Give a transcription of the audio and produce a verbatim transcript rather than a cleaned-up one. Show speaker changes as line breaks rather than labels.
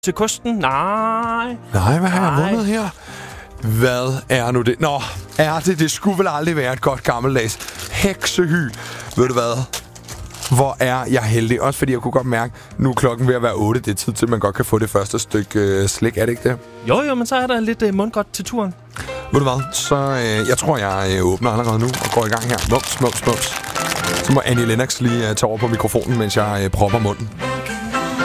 til kosten? Nej.
Nej, hvad har
Nej.
jeg vundet her? Hvad er nu det? Nå, er det? Det skulle vel aldrig være et godt gammeldags heksehy. Ved du hvad? Hvor er jeg heldig. Også fordi jeg kunne godt mærke, nu er klokken ved at være otte. Det er tid til, at man godt kan få det første stykke øh, slik. Er det ikke det?
Jo, jo, men så er der lidt øh, mundgodt til turen.
Ved du hvad? Så øh, jeg tror, jeg øh, åbner allerede nu og går i gang her. Mums, mums, mums. Så må Annie Lennox lige øh, tage over på mikrofonen, mens jeg øh, propper munden.